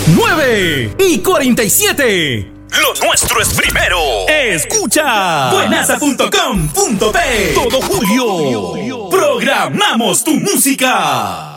9:47. Lo nuestro es primero. Escucha buenaza.com.p. Todo julio programamos tu música.